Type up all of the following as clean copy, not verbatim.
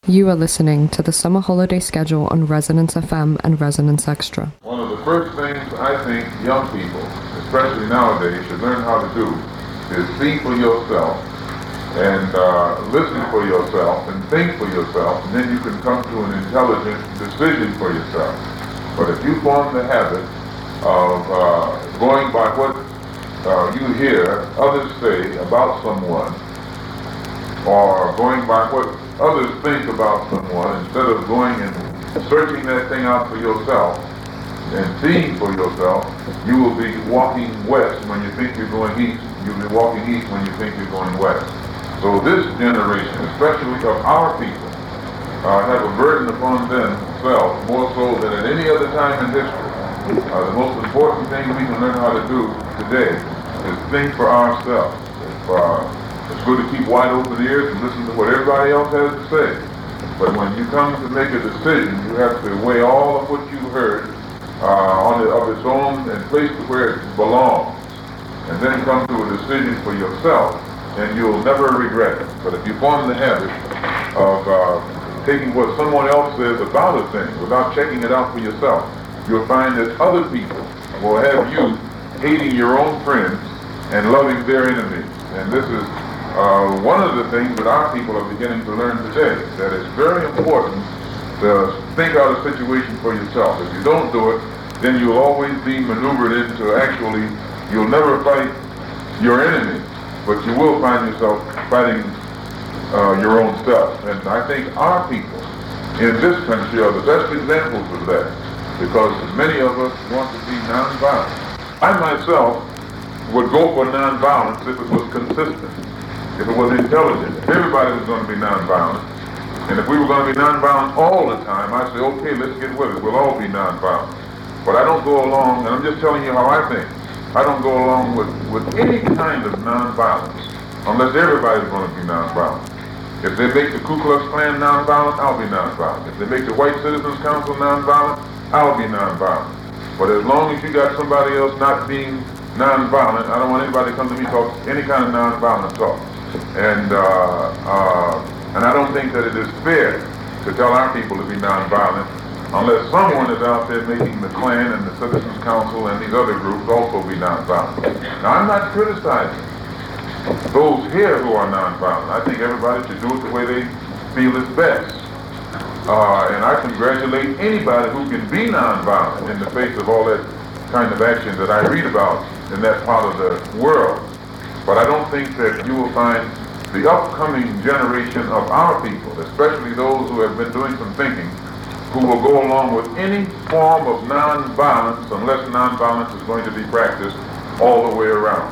You are listening to the summer holiday schedule on Resonance FM and Resonance Extra. One of the first things I think young people, especially nowadays, should learn how to do is see for yourself and listen for yourself and think for yourself, and then you can come to an intelligent decision for yourself. But if you form the habit of going by what you hear others say about someone, or going by what others think about someone, instead of going and searching that thing out for yourself and seeing for yourself, you will be walking west when you think you're going east. You'll be walking east when you think you're going west. So this generation, especially of our people, have a burden upon themselves more so than at any other time in history. The most important thing we can learn how to do today is think for ourselves. It's good to keep wide open ears and listen to what everybody else has to say. But when you come to make a decision, you have to weigh all of what you heard of its own and place it where it belongs. And then come to a decision for yourself, and you'll never regret it. But if you form the habit of taking what someone else says about a thing without checking it out for yourself, you'll find that other people will have you hating your own friends and loving their enemies. And this is one of the things that our people are beginning to learn today, that it's very important to think out a situation for yourself. If you don't do it, then you'll always be maneuvered into you'll never fight your enemy, but you will find yourself fighting your own self. And I think our people in this country are the best examples of that, because many of us want to be nonviolent. I myself would go for nonviolence if it was consistent, if it was intelligent. If everybody was going to be nonviolent, and if we were going to be nonviolent all the time, I'd say, okay, let's get with it. We'll all be nonviolent. But I don't go along, and I'm just telling you how I think. I don't go along with any kind of nonviolence unless everybody's going to be nonviolent. If they make the Ku Klux Klan nonviolent, I'll be nonviolent. If they make the White Citizens Council nonviolent, I'll be nonviolent. But as long as you got somebody else not being nonviolent, I don't want anybody to come to me talk any kind of nonviolent talk. And I don't think that it is fair to tell our people to be nonviolent unless someone is out there making the Klan and the Citizens Council and these other groups also be nonviolent. Now, I'm not criticizing those here who are nonviolent. I think everybody should do it the way they feel is best. And I congratulate anybody who can be nonviolent in the face of all that kind of action that I read about in that part of the world. But I don't think that you will find the upcoming generation of our people, especially those who have been doing some thinking, who will go along with any form of nonviolence unless nonviolence is going to be practiced all the way around.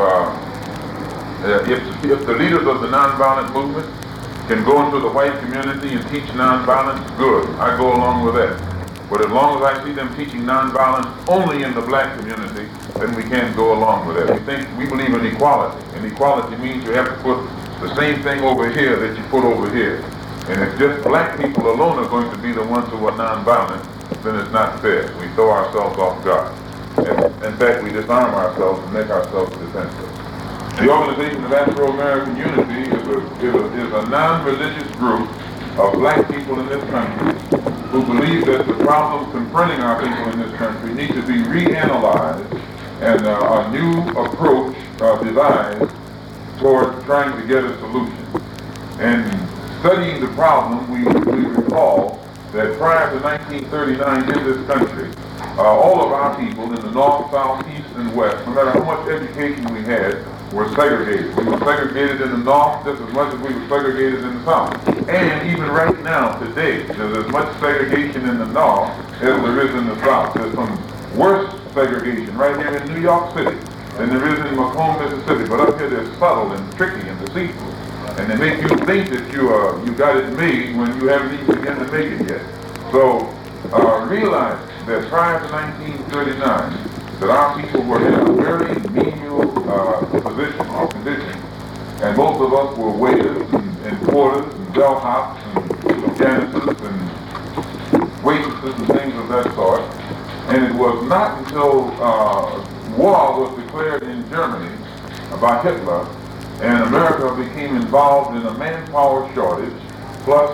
If the leaders of the nonviolent movement can go into the white community and teach nonviolence, good. I go along with that. But as long as I see them teaching nonviolence only in the black community, then we can't go along with it. We believe in equality. And equality means you have to put the same thing over here that you put over here. And if just black people alone are going to be the ones who are nonviolent, then it's not fair. We throw ourselves off guard. And in fact, we disarm ourselves and make ourselves defensive. The Organization of Afro-American Unity is a non-religious group of black people in this country who believe that the problems confronting our people in this country need to be reanalyzed and a new approach devised toward trying to get a solution. And studying the problem, we recall that prior to 1939 in this country, all of our people in the north, south, east, and west, no matter how much education we had, were segregated. We were segregated in the north just as much as we were segregated in the south. And even right now, today, there's as much segregation in the north as there is in the south. There's some worse segregation right here in New York City than there is in Macomb, Mississippi. But up here, they're subtle and tricky and deceitful. And they make you think that you got it made when you haven't even begun to make it yet. So realize that prior to 1939, that our people were in a very menial position or condition, and most of us were waiters and porters and bellhops and janitors and waitresses and things of that sort. And it was not until war was declared in Germany by Hitler and America became involved in a manpower shortage plus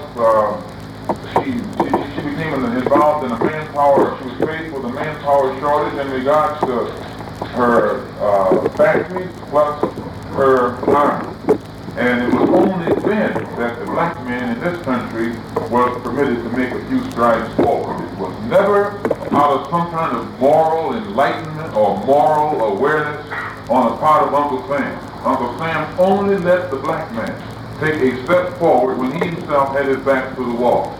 she became involved in a manpower. She was paid for the manpower shortage in regards to her factories plus her army. And it was only then that the black man in this country was permitted to make a few strides forward. It was never out of some kind of moral enlightenment or moral awareness on the part of Uncle Sam. Uncle Sam only let the black man take a step forward when he himself had his back to the wall.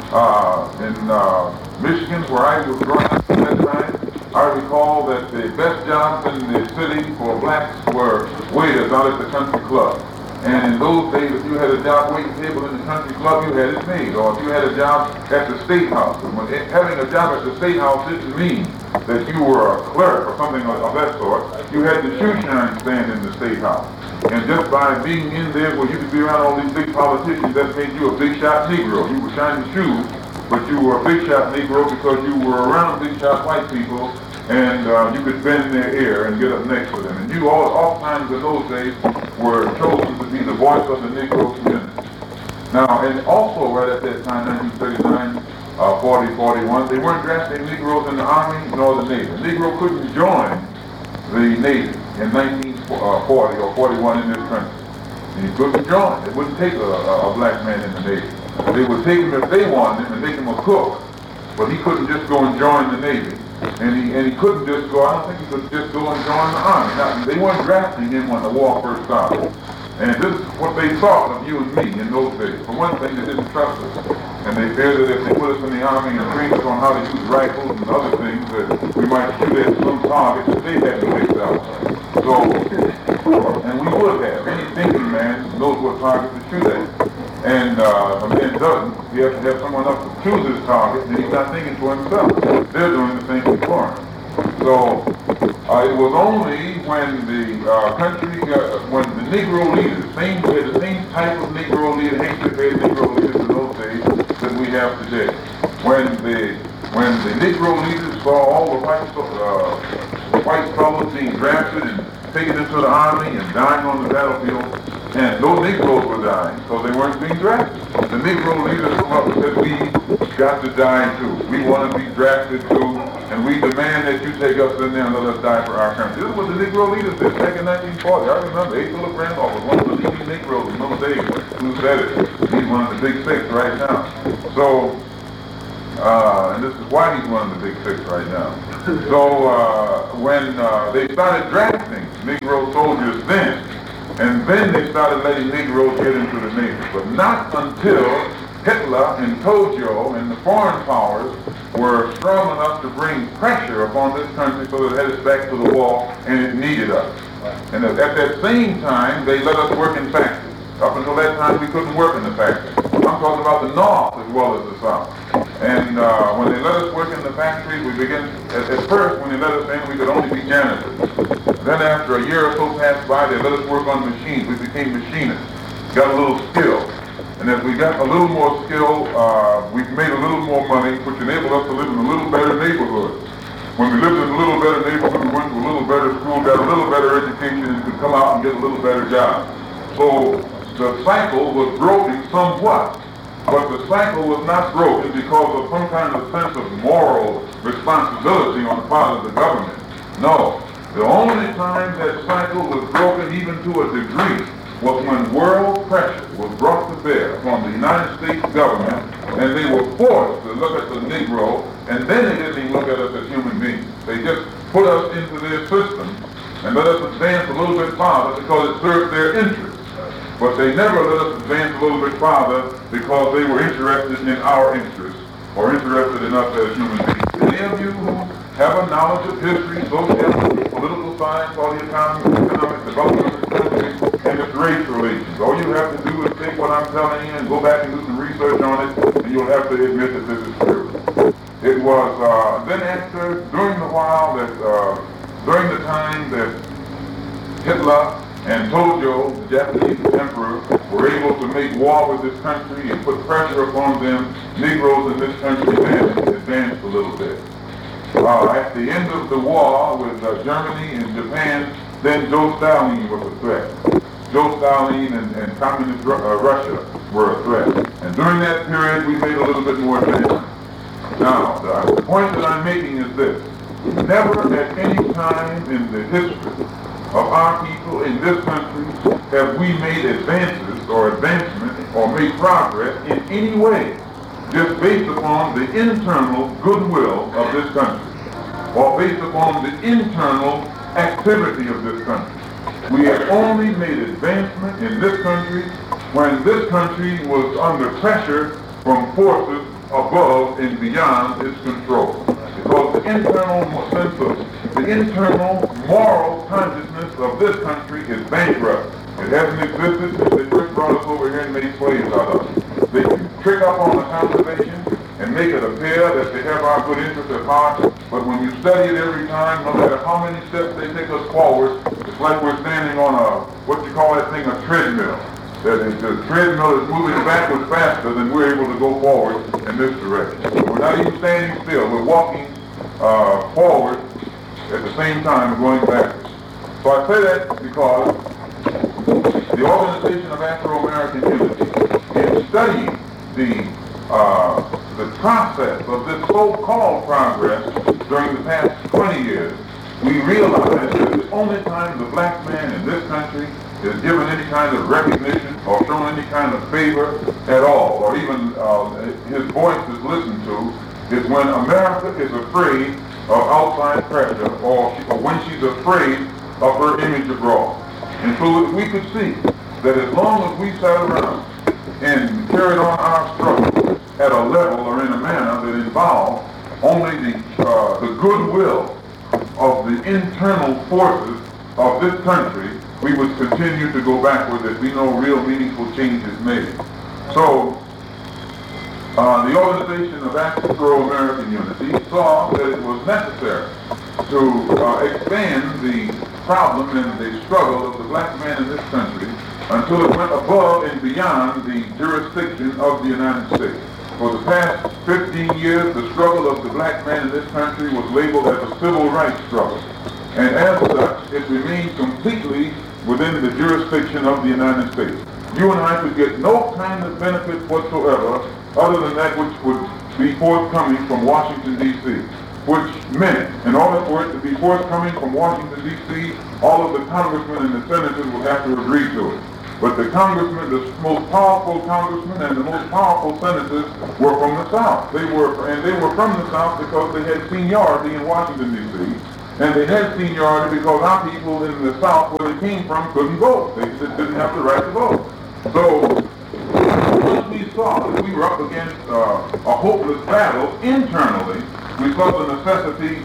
In Michigan, where I was growing up at that time, I recall that the best jobs in the city for blacks were waiters out at the country club. And in those days, if you had a job waiting table in the country club, you had it made. Or if you had a job at the State House. And having a job at the State House didn't mean that you were a clerk or something of that sort. You had the shoe shine stand in the State House. And just by being in there where you could be around all these big politicians, that made you a big shot Negro. You were shining shoes, but you were a big shot Negro because you were around big shot white people, and you could bend their ear and get up next to them. And you oftentimes in those days were chosen to be the voice of the Negro community. Now, and also right at that time, 1939, 40, 41, they weren't drafting Negroes in the Army nor the Navy. The Negro couldn't join the Navy in 1940 or 41 in this country. And he couldn't join. It wouldn't take a black man in the Navy. They would take him if they wanted him and make him a cook. But he couldn't just go and join the Navy. And he couldn't just go, I don't think he could just go and join the Army. Now, they weren't drafting him when the war first started. And this is what they thought of you and me in those days. For one thing, they didn't trust us. And they feared that if they put us in the Army and trained us on how to use rifles and other things, that we might shoot at some targets that they hadn't picked out. So, and we would have. Any thinking man knows what target to shoot at. And if a man doesn't, he has to have someone else to choose his target, and he's not thinking for himself. They're doing the thinking for him. So, it was only when the country, when the Negro leaders, the same type of Negro leader, hatred-based Negro leaders in those days that we have today. When the Negro leaders saw all the white fellows being drafted and taken into the Army and dying on the battlefield, and no Negroes were dying, so they weren't being drafted. The Negro leaders come up and said, we got to die too. We want to be drafted too, and we demand that you take us in there and let us die for our country. This is what the Negro leaders did back in 1940. I remember A. Philip Randolph was one of the leading Negroes in those days who said it. He's one of the big six right now. So, and this is why he's one of the big six right now. So, when they started drafting Negro soldiers then, and then they started letting Negroes get into the Navy. But not until Hitler and Tojo and the foreign powers were strong enough to bring pressure upon this country so that it had its back to the wall and it needed us. And at that same time, they let us work in factories. Up until that time, we couldn't work in the factories. I'm talking about the North as well as the South. And when they let us work in the factories, we began, at first, when they let us in, we could only be janitors. Then after a year or so passed by, they let us work on machines. We became machinists, got a little skill. And as we got a little more skill, we made a little more money, which enabled us to live in a little better neighborhood. When we lived in a little better neighborhood, we went to a little better school, got a little better education, and could come out and get a little better job. So the cycle was broken somewhat. But the cycle was not broken because of some kind of sense of moral responsibility on the part of the government. No. The only time that cycle was broken even to a degree was when world pressure was brought to bear upon the United States government, and they were forced to look at the Negro, and then they didn't even look at us as human beings. They just put us into their system and let us advance a little bit farther because it served their interests. But they never let us advance a little bit farther because they were interested in our interests or interested in us as human beings. Any of you who have a knowledge of history, sociology, political science, or the economic development of this country and its race relations, all you have to do is take what I'm telling you and go back and do some research on it, and you'll have to admit that this is true. It was then after, during the time that Hitler and Tojo, the Japanese emperor, were able to make war with this country and put pressure upon them, Negroes in this country advanced a little bit. At the end of the war with Germany and Japan, then Joe Stalin was a threat. Joe Stalin and communist Russia were a threat. And during During that period, we made a little bit more advance. Now, the point that I'm making is this. Never at any time in the history of our people in this country have we made advances or advancement or made progress in any way just based upon the internal goodwill of this country or based upon the internal activity of this country. We have only made advancement in this country when this country was under pressure from forces above and beyond its control. Because the internal sense of, the internal moral consciousness of this country is bankrupt. It hasn't existed since they first brought us over here and made slaves out of it. They can trick up on the conversation and make it appear that they have our good interest at heart, but when you study it every time, no matter how many steps they take us forward, it's like we're standing on a, what you call that thing, a treadmill. That is, the treadmill is moving backwards faster than we're able to go forward in this direction. We're not even standing still. We're walking forward at the same time going backwards. So I say that because the Organization of Afro-American Unity, in studying the process of this so-called progress during the past 20 years, we realize that the only time the black man in this country is given any kind of recognition or shown any kind of favor at all, or even his voice is listened to, is when America is afraid of outside pressure or when she's afraid of her image abroad. And so we could see that as long as we sat around and carried on our struggle at a level or in a manner that involved only the goodwill of the internal forces of this country, we would continue to go backward. There'd be no real meaningful changes made. So the Organization of Afro-American Unity saw that it was necessary to expand the problem and the struggle of the black man in this country until it went above and beyond the jurisdiction of the United States. For the past 15 years, the struggle of the black man in this country was labeled as a civil rights struggle. And as such, it remained completely within the jurisdiction of the United States. You and I could get no kind of benefit whatsoever other than that which would be forthcoming from Washington, D.C., which meant, in order for it to be forthcoming from Washington, D.C., all of the congressmen and the senators would have to agree to it. But the congressmen, the most powerful congressmen and the most powerful senators were from the South. They were from the South because they had seniority in Washington, D.C., and they had seniority because our people in the South, where they came from, couldn't vote. They just didn't have the right to vote. So once we saw that we were up against a hopeless battle internally, we saw the necessity